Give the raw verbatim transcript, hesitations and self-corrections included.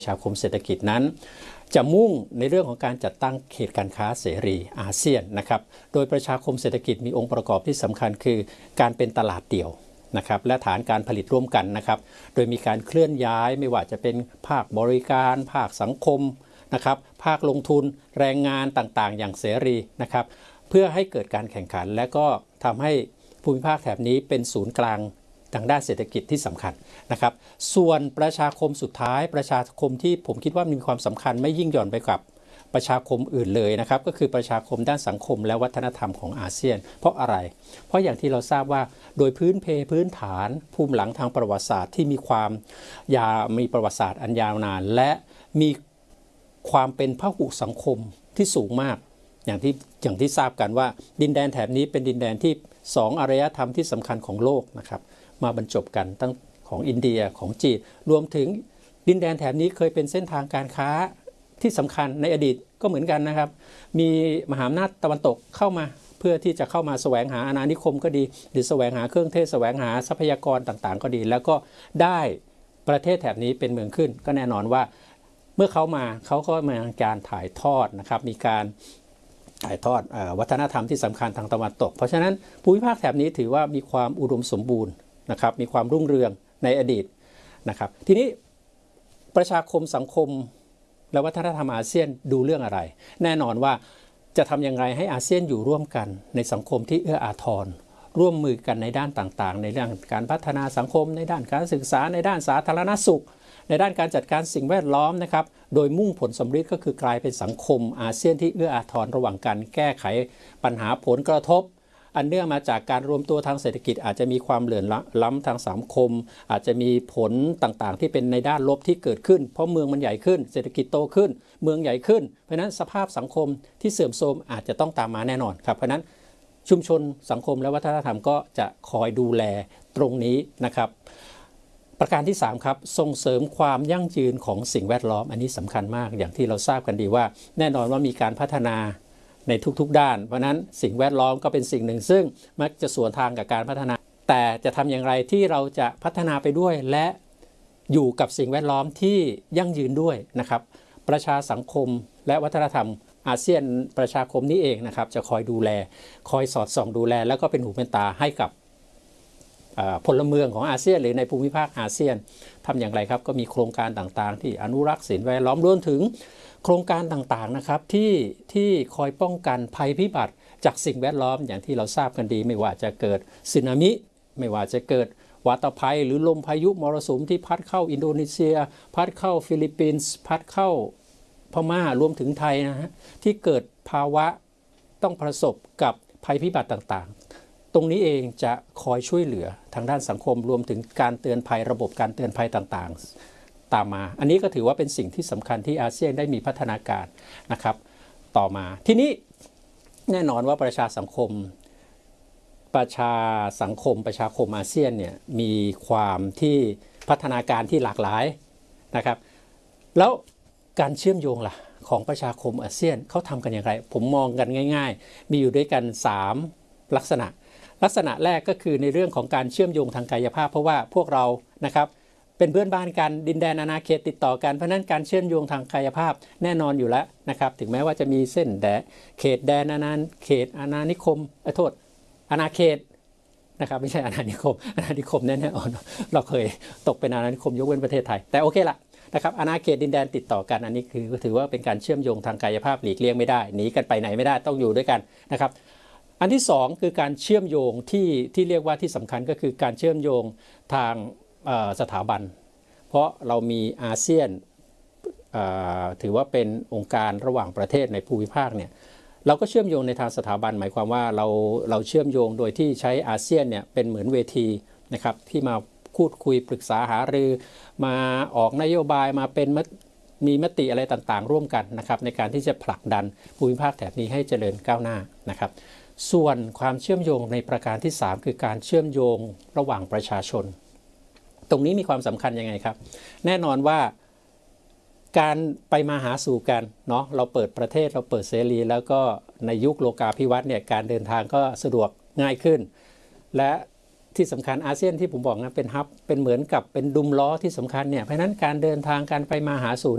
ประชาคมเศรษฐกิจนั้นจะมุ่งในเรื่องของการจัดตั้งเขตการค้าเสรีอาเซียนนะครับโดยประชาคมเศรษฐกิจมีองค์ประกอบที่สำคัญคือการเป็นตลาดเดี่ยวนะครับและฐานการผลิตร่วมกันนะครับโดยมีการเคลื่อนย้ายไม่ว่าจะเป็นภาคบริการภาคสังคมนะครับภาคลงทุนแรงงานต่างๆอย่างเสรีนะครับเพื่อให้เกิดการแข่งขันและก็ทำให้ภูมิภาคแถบนี้เป็นศูนย์กลางทางด้านเศรษฐกิจที่สำคัญนะครับส่วนประชาคมสุดท้ายประชาคมที่ผมคิดว่ามีความสำคัญไม่ยิ่งหย่อนไปกับประชาคมอื่นเลยนะครับก็คือประชาคมด้านสังคมและวัฒนธรรมของอาเซียนเพราะอะไรเพราะอย่างที่เราทราบว่าโดยพื้นเพพื้นฐานภูมิหลังทางประวัติศาสตร์ที่มีความยามีประวัติศาสตร์อันยาวนานและมีความเป็นพหุสังคมที่สูงมากอย่างที่อย่างที่ทราบกันว่าดินแดนแถบนี้เป็นดินแดนที่สองอารยธรรมที่สำคัญของโลกนะครับมาบรรจบกันตั้งของอินเดียของจีนรวมถึงดินแดนแถบนี้เคยเป็นเส้นทางการค้าที่สำคัญในอดีตก็เหมือนกันนะครับมีมหาอำนาจตะวันตกเข้ามาเพื่อที่จะเข้ามาแสวงหาอาณานิคมก็ดีหรือแสวงหาเครื่องเทศแสวงหาทรัพยากรต่างๆก็ดีแล้วก็ได้ประเทศแถบนี้เป็นเมืองขึ้นก็แน่นอนว่าเมื่อเขามาเขาก็มีการถ่ายทอดนะครับมีการถ่ายทอดวัฒนธรรมที่สำคัญทางตะวันตกเพราะฉะนั้นภูมิภาคแถบนี้ถือว่ามีความอุดมสมบูรณ์นะครับมีความรุ่งเรืองในอดีตนะครับทีนี้ประชาคมสังคมและวัฒนธรรมอาเซียนดูเรื่องอะไรแน่นอนว่าจะทำอย่างไรให้อาเซียนอยู่ร่วมกันในสังคมที่เอื้ออาทรร่วมมือกันในด้านต่างๆในเรื่องการพัฒนาสังคมในด้านการศึกษาในด้านสาธารณสุขในด้านการจัดการสิ่งแวดล้อมนะครับโดยมุ่งผลสำเร็จก็คือกลายเป็นสังคมอาเซียนที่เอื้ออาทรระหว่างการแก้ไขปัญหาผลกระทบอันเนื่องมาจากการรวมตัวทางเศรษฐกิจอาจจะมีความเหลื่อมล้ำทางสังคมอาจจะมีผลต่างๆที่เป็นในด้านลบที่เกิดขึ้นเพราะเมืองมันใหญ่ขึ้นเศรษฐกิจโตขึ้นเมืองใหญ่ขึ้นเพราะนั้นสภาพสังคมที่เสื่อมโทรมอาจจะต้องตามมาแน่นอนครับเพราะนั้นชุมชนสังคมและวัฒนธรรมก็จะคอยดูแลตรงนี้นะครับประการที่สามครับส่งเสริมความยั่งยืนของสิ่งแวดล้อมอันนี้สำคัญมากอย่างที่เราทราบกันดีว่าแน่นอนว่ามีการพัฒนาในทุกๆด้านเพราะนั้นสิ่งแวดล้อมก็เป็นสิ่งหนึ่งซึ่งมักจะสวนทางกับการพัฒนาแต่จะทำอย่างไรที่เราจะพัฒนาไปด้วยและอยู่กับสิ่งแวดล้อมที่ยั่งยืนด้วยนะครับประชาสังคมและวัฒนธรรมอาเซียนประชาคมนี้เองนะครับจะคอยดูแลคอยสอดส่องดูแลแล้วก็เป็นหูเป็นตาให้กับพลเมืองของอาเซียนหรือในภูมิภาคอาเซียนทำอย่างไรครับก็มีโครงการต่างๆที่อนุรักษ์สิ่งแวดล้อมรวมถึงโครงการต่างๆนะครับที่ที่คอยป้องกันภัยพิบัติจากสิ่งแวดล้อมอย่างที่เราทราบกันดีไม่ว่าจะเกิดสึนามิไม่ว่าจะเกิดวาตภัยหรือลมพายุมรสุมที่พัดเข้าอินโดนีเซียพัดเข้าฟิลิปปินส์พัดเข้าพม่ารวมถึงไทยนะฮะที่เกิดภาวะต้องประสบกับภัยพิบัติต่างๆตรงนี้เองจะคอยช่วยเหลือทางด้านสังคมรวมถึงการเตือนภัยระบบการเตือนภัยต่างๆตามมาอันนี้ก็ถือว่าเป็นสิ่งที่สำคัญที่อาเซียนได้มีพัฒนาการนะครับต่อมาทีนี้แน่นอนว่าประชาสังคมประชาสังคมประชาคมอาเซียนเนี่ยมีความที่พัฒนาการที่หลากหลายนะครับแล้วการเชื่อมโยงล่ะของประชาคมอาเซียนเขาทำกันอย่างไรผมมองกันง่ายๆมีอยู่ด้วยกันสามลักษณะลักษณะแรกก็คือในเรื่องของการเชื่อมโยงทางกายภาพเพราะว่าพวกเรานะครับเป็นเพื่อนบ้านกันดินแดนอาณาเขตติดต่อกันเพราะนั้นการเชื่อมโยงทางกายภาพแน่นอนอยู่แล้วนะครับถึงแม้ว่าจะมีเส้นแดนเขตแดนอาณาเขตอาณานิคมโทษอาณาเขตนะครับไม่ใช่อาณานิคมอาณานิคมแน่ๆเราเคยตกเป็นอาณานิคมยกเว้นประเทศไทยแต่โอเคละนะครับอาณาเขตดินแดนติดต่อกันอันนี้คือถือว่าเป็นการเชื่อมโยงทางกายภาพหลีกเลี่ยงไม่ได้หนีกันไปไหนไม่ได้ต้องอยู่ด้วยกันนะครับอันที่สองคือการเชื่อมโยงที่ที่เรียกว่าที่สำคัญก็คือการเชื่อมโยงทางสถาบันเพราะเรามีอาเซียนถือว่าเป็นองค์การระหว่างประเทศในภูมิภาคเนี่ยเราก็เชื่อมโยงในทางสถาบันหมายความว่าเราเราเชื่อมโยงโดยที่ใช้อาเซียนเนี่ยเป็นเหมือนเวทีนะครับที่มาพูดคุยปรึกษาหารือมาออกนโยบายมาเป็นมีมติอะไรต่างๆร่วมกันนะครับในการที่จะผลักดันภูมิภาคแถบนี้ให้เจริญก้าวหน้านะครับส่วนความเชื่อมโยงในประการที่สามคือการเชื่อมโยงระหว่างประชาชนตรงนี้มีความสำคัญยังไงครับแน่นอนว่าการไปมาหาสู่กันเนาะเราเปิดประเทศเราเปิดเสรีแล้วก็ในยุคโลกาภิวัตน์เนี่ยการเดินทางก็สะดวกง่ายขึ้นและที่สำคัญอาเซียนที่ผมบอกนะเป็นฮับเป็นเหมือนกับเป็นดุมล้อที่สำคัญเนี่ยเพราะนั้นการเดินทางการไปมาหาสู่